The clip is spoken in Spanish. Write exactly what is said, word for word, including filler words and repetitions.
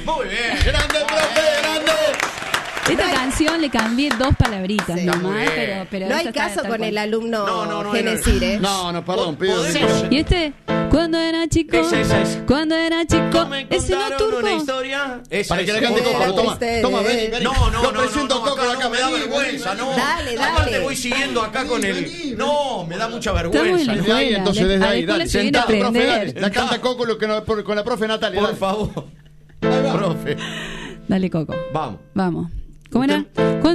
Muy bien. Grande, profe, grande. Esta No hay- canción le cambié dos palabritas Sí. nomás, Muy bien. pero, pero No esto hay está caso tal con cual. el alumno No, no, no, Genesir, ¿eh? No, no, perdón, pido ¿Podés- disculpas. ¿Y este? Cuando era chico, Esa, esa, esa. cuando era chico, Me ese no es contaron una turco. historia. Esa, Para que le esa. cante Por Coco, favor. toma, toma, vení, vení. No, no, Lo no, presento no, a Coco acá acá, no, me da vení, vergüenza, vení, no. Dale, dale. Aparte voy siguiendo acá con el... vení, No, me da mucha Estamos en vergüenza. la Desde ahí, escuela, entonces, a desde la ahí, escuela dale. se viene a Sentado, profe, aprender. dale. La canta Coco lo que no- por- con la profe Natalia. Por dale. favor. Ahí va. Profe. Dale, Coco. Vamos. Vamos. ¿Cómo era?